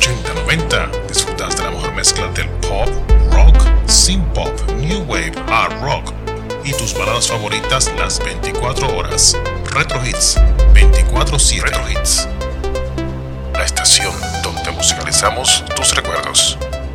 80-90 disfrutas de la mejor mezcla del pop, rock, synth pop, new wave, hard rock y tus baladas favoritas las 24 horas. Retro Hits 24/7. Retro Hits, la estación donde musicalizamos tus recuerdos.